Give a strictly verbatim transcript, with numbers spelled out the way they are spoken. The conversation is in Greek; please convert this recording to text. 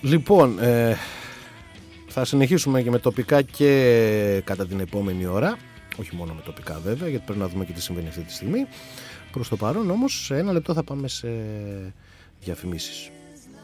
Λοιπόν, ε, θα συνεχίσουμε και με τοπικά και κατά την επόμενη ώρα. Όχι μόνο με τοπικά βέβαια, γιατί πρέπει να δούμε και τι συμβαίνει αυτή τη στιγμή. Προς το παρόν όμως, σε ένα λεπτό θα πάμε σε διαφημίσεις.